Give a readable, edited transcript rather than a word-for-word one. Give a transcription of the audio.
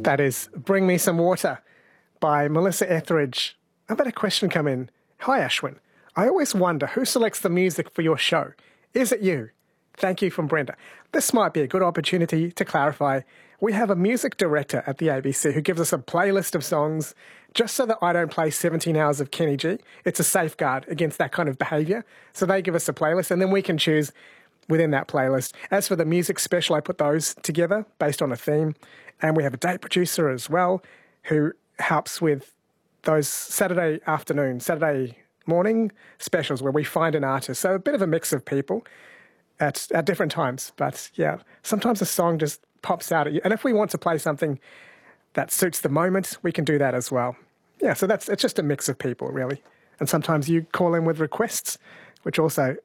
That is Bring Me Some Water by Melissa Etheridge. I've had a question come in. Hi, Ashwin. I always wonder who selects the music for your show. Is it you? Thank you from Brenda. This might be a good opportunity to clarify. We have a music director at the ABC who gives us a playlist of songs just so that I don't play 17 hours of Kenny G. It's a safeguard against that kind of behaviour. So they give us a playlist and then we can choose within that playlist. As for the music special, I put those together based on a theme. And we have a day producer as well who helps with those Saturday afternoon, Saturday morning specials where we find an artist. So a bit of a mix of people at different times. But yeah, sometimes a song just pops out at you. And if we want to play something that suits the moment, we can do that as well. Yeah, so it's just a mix of people, really. And sometimes you call in with requests, which also